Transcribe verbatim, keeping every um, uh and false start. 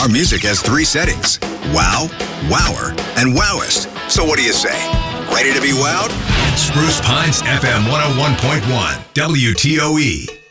Our music has three settings: wow, wower, and wowest. So what do you say? Ready to be wowed? Spruce Pines F M one oh one point one, W T O E.